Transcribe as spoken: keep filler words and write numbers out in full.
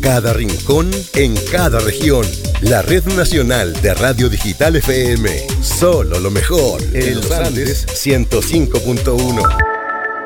cada rincón, en cada región. La Red Nacional de Radio Digital F M. Solo lo mejor. En Los Andes, ciento cinco punto uno.